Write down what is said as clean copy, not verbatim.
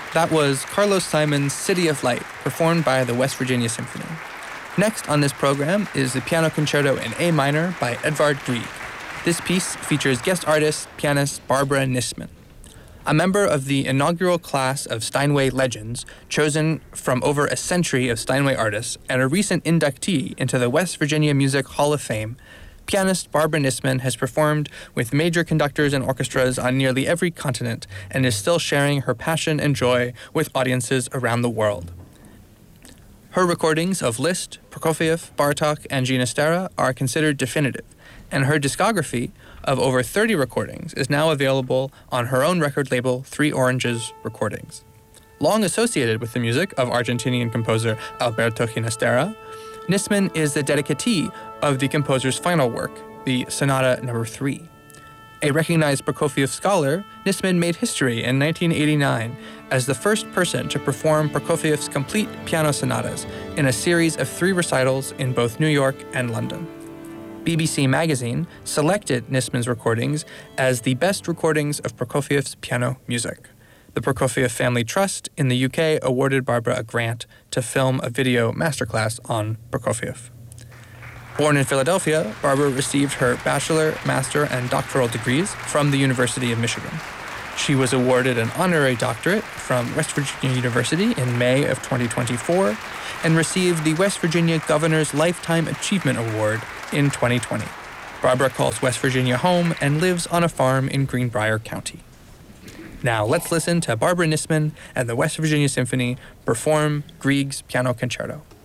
That was Carlos Simon's City of Light, performed by the West Virginia Symphony. Next on this program is the Piano Concerto in A minor by Edvard Grieg. This piece features guest artist, pianist Barbara Nisman. A member of the inaugural class of Steinway Legends, chosen from over a century of Steinway artists, and a recent inductee into the West Virginia Music Hall of Fame, pianist Barbara Nisman has performed with major conductors and orchestras on nearly every continent and is still sharing her passion and joy with audiences around the world. Her recordings of Liszt, Prokofiev, Bartók, and Ginastera are considered definitive, and her discography of over 30 recordings is now available on her own record label, Three Oranges Recordings. Long associated with the music of Argentinian composer Alberto Ginastera, Nisman is the dedicatee of the composer's final work, the Sonata No. 3. A recognized Prokofiev scholar, Nisman made history in 1989 as the first person to perform Prokofiev's complete piano sonatas in a series of 3 recitals in both New York and London. BBC Magazine selected Nisman's recordings as the best recordings of Prokofiev's piano music. The Prokofiev Family Trust in the UK awarded Barbara a grant to film a video masterclass on Prokofiev. Born in Philadelphia, Barbara received her bachelor, master, and doctoral degrees from the University of Michigan. She was awarded an honorary doctorate from West Virginia University in May of 2024 and received the West Virginia Governor's Lifetime Achievement Award in 2020. Barbara calls West Virginia home and lives on a farm in Greenbrier County. Now let's listen to Barbara Nisman and the West Virginia Symphony perform Grieg's Piano Concerto.